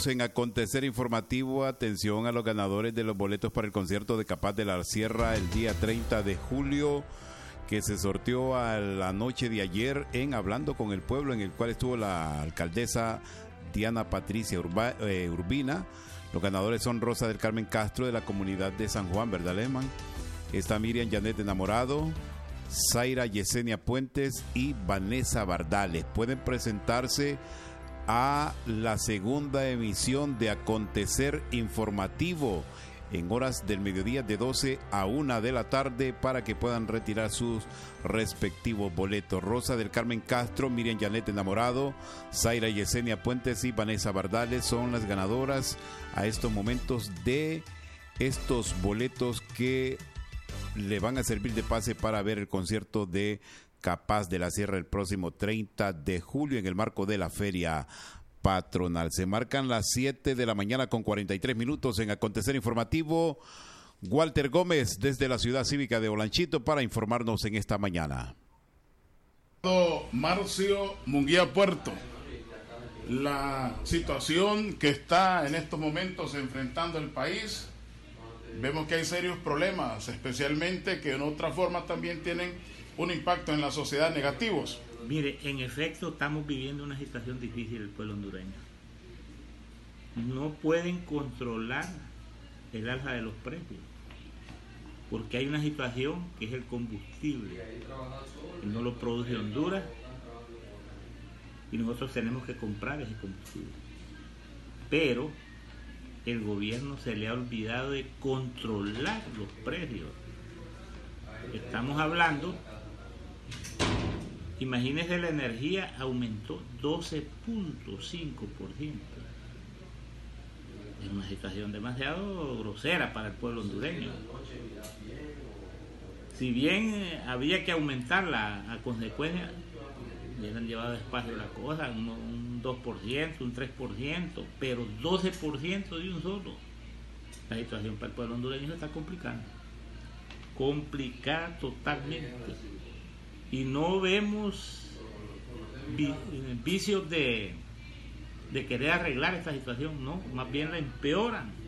Continuamos en Acontecer Informativo. Atención a los ganadores de los boletos para el concierto de Capaz de la Sierra el día 30 de julio, que se sorteó a la noche de ayer en Hablando con el Pueblo, en el cual estuvo la alcaldesa Diana Patricia Urbina. Los ganadores son Rosa del Carmen Castro, de la comunidad de San Juan, ¿verdad, Lehman? Está Miriam Janet Enamorado, Zaira Yesenia Puentes y Vanessa Bardales. Pueden presentarse a la segunda emisión de Acontecer Informativo en horas del mediodía de 12 a 1 de la tarde para que puedan retirar sus respectivos boletos. Rosa del Carmen Castro, Miriam Janet Enamorado, Zaira Yesenia Puentes y Vanessa Bardales son las ganadoras a estos momentos de estos boletos que le van a servir de pase para ver el concierto de Capaz de la Sierra el próximo 30 de julio en el marco de la feria patronal. Se marcan las 7 de la mañana con 43 minutos en Acontecer Informativo. Walter Gómez desde la Ciudad Cívica de Olanchito para informarnos en esta mañana. Marcio Munguía Puerto, la situación que está en estos momentos enfrentando el país, vemos que hay serios problemas, especialmente que en otra forma también tienen un impacto en la sociedad negativos. Mire, en efecto estamos viviendo una situación difícil el pueblo hondureño. No pueden controlar el alza de los precios, porque hay una situación que es el combustible, que no lo produce Honduras y nosotros tenemos que comprar ese combustible. Pero el gobierno se le ha olvidado de controlar los precios. Estamos hablando, imagínense, la energía aumentó 12.5%. Es una situación demasiado grosera para el pueblo hondureño. Si bien había que aumentarla a consecuencia, hubieran llevado despacio la cosa, un 2%, un 3%, pero 12% de un solo. La situación para el pueblo hondureño se está complicando. Complicada totalmente. Y no vemos vicios de querer arreglar esta situación, no, más bien la empeoran.